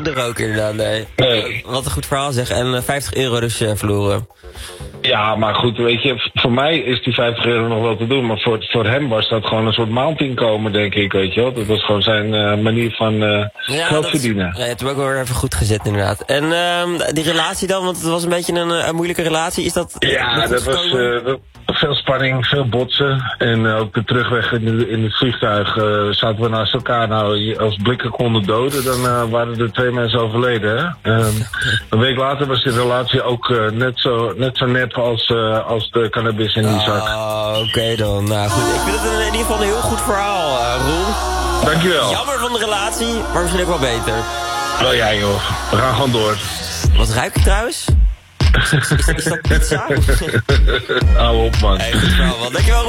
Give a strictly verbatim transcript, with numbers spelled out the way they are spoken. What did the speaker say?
er ook inderdaad, nee. Nee. Wat een goed verhaal zeg. En uh, vijftig euro dus uh, verloren. Ja, maar goed, weet je, voor mij is die vijftig euro nog wel te doen. Maar voor, voor hem was dat gewoon een soort maandinkomen, denk ik, weet je wel. Dat was gewoon zijn uh, manier van uh, ja, geld dat, verdienen. Ja, het heb ik ook wel even goed gezet, inderdaad. En uh, die relatie dan, want het was een beetje een, een moeilijke relatie. Is dat... Ja, dat was uh, dat, veel spanning, veel botsen. En uh, ook de terugweg in, de, in het vliegtuig uh, zaten we naast elkaar. Nou, als blikken konden doden, dan uh, waren er twee mensen overleden, hè. Um, een week later was die relatie ook uh, net, zo, net zo nep als, uh, als de cannabis in die zak. Oh, oké okay dan. Nou goed, ik vind het in ieder geval een heel goed verhaal, uh, Roel. Dankjewel. Jammer van de relatie, maar misschien ook wel beter. Wel jij joh, we gaan gewoon door. Wat ruik je trouwens? Is dat pizza? Hou op man. Hey, goed verhaal, man. Dankjewel, Roel.